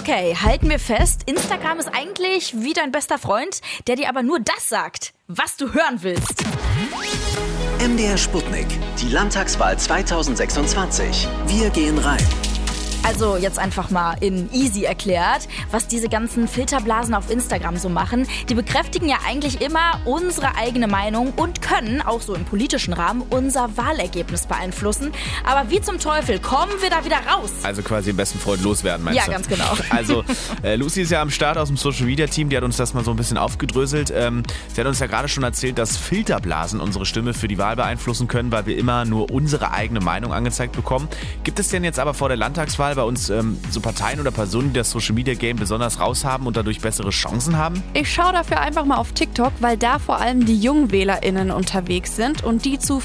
Okay, halten wir fest, Instagram ist eigentlich wie dein bester Freund, der dir aber nur das sagt, was du hören willst. MDR Sputnik, die Landtagswahl 2026. Wir gehen rein. Also jetzt einfach mal in easy erklärt, was diese ganzen Filterblasen auf Instagram so machen. Die bekräftigen ja eigentlich immer unsere eigene Meinung und können, auch so im politischen Rahmen, unser Wahlergebnis beeinflussen. Aber wie zum Teufel kommen wir da wieder raus? Also quasi den besten Freund loswerden, meinst du? Ja, ganz genau. Also Lucy ist ja am Start aus dem Social-Media-Team, die hat uns das mal so ein bisschen aufgedröselt. Sie hat uns ja gerade schon erzählt, dass Filterblasen unsere Stimme für die Wahl beeinflussen können, weil wir immer nur unsere eigene Meinung angezeigt bekommen. Gibt es denn jetzt aber vor der Landtagswahl bei uns so Parteien oder Personen, die das Social-Media-Game besonders raushaben und dadurch bessere Chancen haben? Ich schaue dafür einfach mal auf TikTok, weil da vor allem die JungwählerInnen unterwegs sind und die zu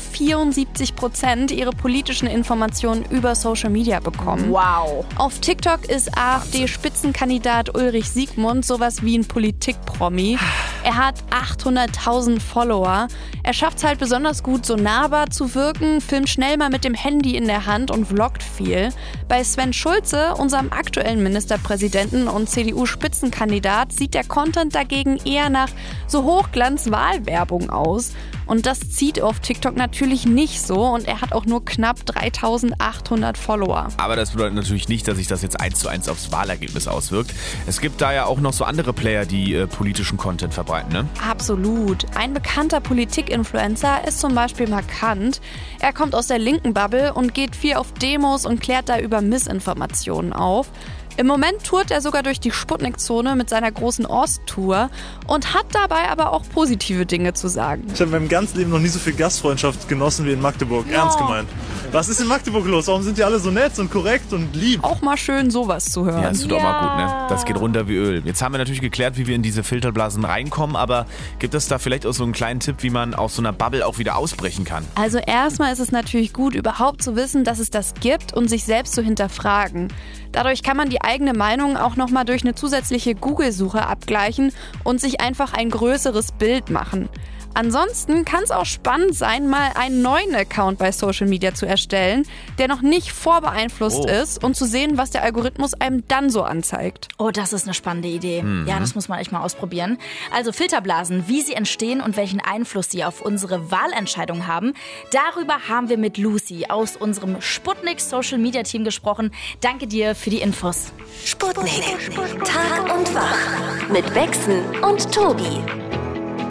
74% ihre politischen Informationen über Social Media bekommen. Wow. Auf TikTok ist AfD-Spitzenkandidat Ulrich Siegmund sowas wie ein Politik-Promi. Er hat 800.000 Follower. Er schafft es halt besonders gut, so nahbar zu wirken, filmt schnell mal mit dem Handy in der Hand und vloggt viel. Bei Sven Schulze, unserem aktuellen Ministerpräsidenten und CDU-Spitzenkandidat, sieht der Content dagegen eher nach so Hochglanz-Wahlwerbung aus. Und das zieht auf TikTok natürlich nicht so und er hat auch nur knapp 3.800 Follower. Aber das bedeutet natürlich nicht, dass sich das jetzt 1:1 aufs Wahlergebnis auswirkt. Es gibt da ja auch noch so andere Player, die politischen Content verbreiten, ne? Absolut. Ein bekannter Politik-Influencer ist zum Beispiel Markant. Er kommt aus der linken Bubble und geht viel auf Demos und klärt da über Missinformationen auf. Im Moment tourt er sogar durch die Sputnik-Zone mit seiner großen Osttour und hat dabei aber auch positive Dinge zu sagen. Ich habe in meinem ganzen Leben noch nie so viel Gastfreundschaft genossen wie in Magdeburg. Ja. Ernst gemeint. Was ist in Magdeburg los? Warum sind die alle so nett und korrekt und lieb? Auch mal schön, sowas zu hören. Ja, das tut auch mal gut, ne? Das geht runter wie Öl. Jetzt haben wir natürlich geklärt, wie wir in diese Filterblasen reinkommen, aber gibt es da vielleicht auch so einen kleinen Tipp, wie man aus so einer Bubble auch wieder ausbrechen kann? Also erstmal ist es natürlich gut, überhaupt zu wissen, dass es das gibt und sich selbst zu hinterfragen. Dadurch kann man die eigene Meinung auch nochmal durch eine zusätzliche Google-Suche abgleichen und sich einfach ein größeres Bild machen. Ansonsten kann es auch spannend sein, mal einen neuen Account bei Social Media zu erstellen, der noch nicht vorbeeinflusst ist und zu sehen, was der Algorithmus einem dann so anzeigt. Oh, das ist eine spannende Idee. Ja, das muss man echt mal ausprobieren. Also Filterblasen, wie sie entstehen und welchen Einfluss sie auf unsere Wahlentscheidung haben, darüber haben wir mit Lucy aus unserem Sputnik Social Media Team gesprochen. Danke dir für die Infos. Sputnik. Tag und Wach. Mit Bexen und Tobi.